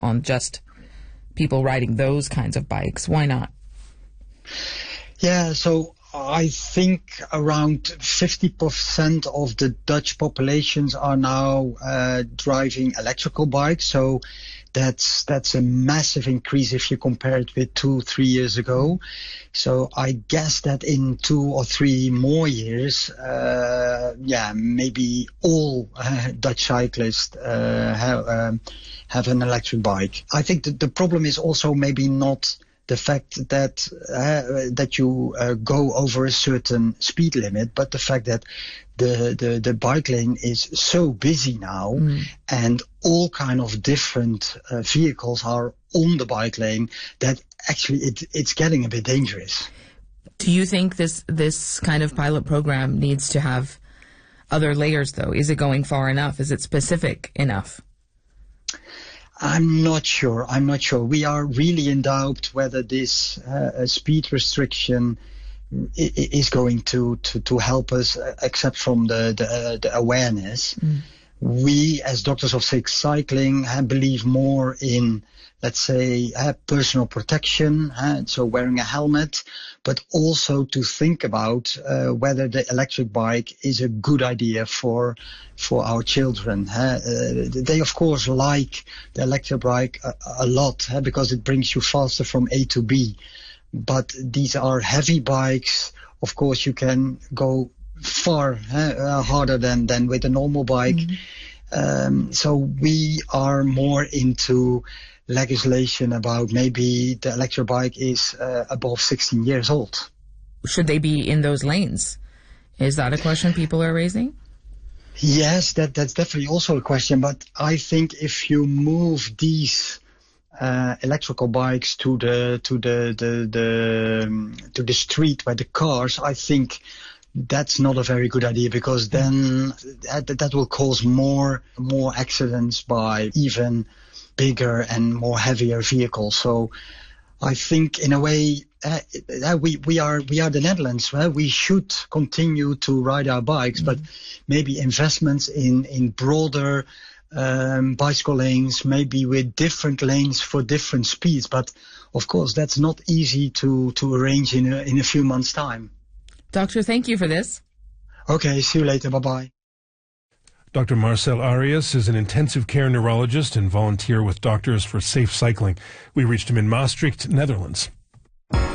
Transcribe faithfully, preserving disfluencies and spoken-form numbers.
on just people riding those kinds of bikes. Why not? Yeah, so I think around fifty percent of the Dutch populations are now uh, driving electrical bikes. So that's that's a massive increase if you compare it with two, three years ago. So I guess that in two or three more years, uh, yeah, maybe all uh, Dutch cyclists uh, have, um, have an electric bike. I think that the problem is also maybe not the fact that uh, that you uh, go over a certain speed limit, but the fact that the, the, the bike lane is so busy now, mm. and all kind of different uh, vehicles are on the bike lane that actually it, it's getting a bit dangerous. Do you think this this kind of pilot program needs to have other layers, though? Is it going far enough? Is it specific enough? I'm not sure. I'm not sure. We are really in doubt whether this uh, speed restriction is going to, to, to help us, except from the, the, uh, the awareness. Mm. We, as doctors of safe cycling, uh, believe more in, let's say, uh, personal protection, uh, so wearing a helmet, but also to think about uh, whether the electric bike is a good idea for for our children. Uh, they, of course, like the electric bike a, a lot uh, because it brings you faster from A to B. But these are heavy bikes. Of course, you can go far uh, harder than, than with a normal bike. Mm-hmm. Um, so we are more into legislation about maybe the electric bike is uh, above sixteen years old. Should they be in those lanes? Is that a question people are raising? Yes, that that's definitely also a question. But I think if you move these uh, electrical bikes to the to the the, the um, to the street by the cars, I think that's not a very good idea, because then that, that will cause more more accidents by even bigger and more heavier vehicles. So I think in a way uh, uh, we we are we are the Netherlands. Right? We should continue to ride our bikes, mm-hmm. but maybe investments in in broader um, bicycle lanes, maybe with different lanes for different speeds. But of course, that's not easy to to arrange in a, in a few months' time. Doctor, thank you for this. Okay, see you later. Bye bye. Doctor Marcel Arias is an intensive care neurologist and volunteer with Doctors for Safe Cycling. We reached him in Maastricht, Netherlands.